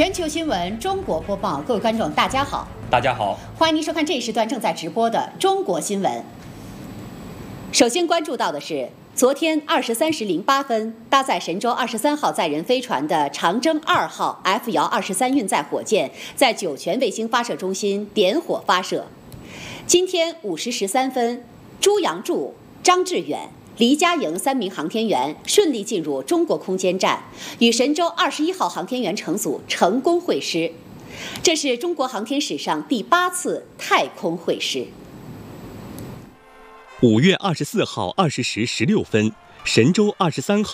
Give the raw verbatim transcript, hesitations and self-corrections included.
全球新闻中国播报，各位观众，大家好， 大家好， 欢迎您收看这一时段正在直播的中国新闻。首先关注到的是，昨天二十三时零八分，搭载神舟二十三号载人飞船的长征二号 F 遥二十三运载火箭在酒泉卫星发射中心点火发射。今天五时十三分，朱杨柱、张志远、黎佳莹三名航天员顺利进入中国空间站，与神舟二十一号航天员乘组成功会师。这是中国航天史上第八次太空会师。 五月二十四号二十时十六分，神舟二十三号